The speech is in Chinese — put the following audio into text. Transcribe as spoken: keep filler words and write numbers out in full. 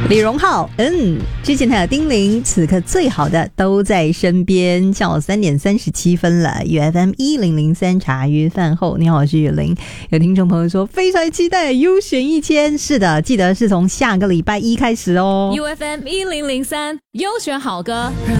李荣浩，嗯，之前他有叮咛，此刻最好的都在身边。下午三点三十七分了 ，U F M 一零零三茶余饭后，你好，我是雨玲。有听众朋友说非常期待优选一千，是的，记得是从下个礼拜一开始哦。 U F M 一零零三优选好歌。